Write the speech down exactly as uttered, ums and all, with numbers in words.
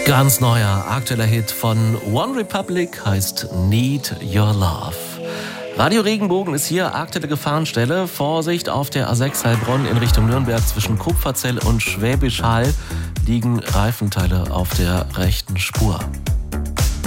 Ganz neuer, aktueller Hit von One Republic heißt Need Your Love. Radio Regenbogen ist hier aktuelle Gefahrenstelle. Vorsicht, auf der A sechs Heilbronn in Richtung Nürnberg zwischen Kupferzell und Schwäbisch Hall liegen Reifenteile auf der rechten Spur.